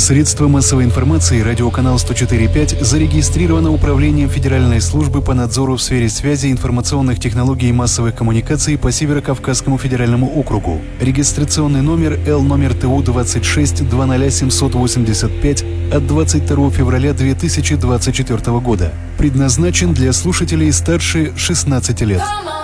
Средство массовой информации «Радиоканал 104.5» зарегистрировано Управлением Федеральной службы по надзору в сфере связи, информационных технологий и массовых коммуникаций по Северо-Кавказскому федеральному округу. Регистрационный номер Л ТУ 26 20785 от 22 февраля 2024 года. Предназначен для слушателей старше 16 лет.